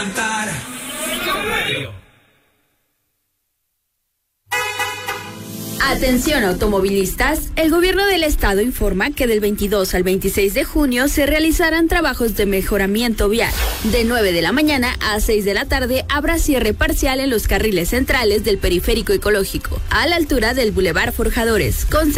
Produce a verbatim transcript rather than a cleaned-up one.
cantar. Atención automovilistas, el gobierno del estado informa que del veintidós al veintiséis de junio se realizarán trabajos de mejoramiento vial. De nueve de la mañana a seis de la tarde habrá cierre parcial en los carriles centrales del periférico ecológico, a la altura del Boulevard Forjadores, con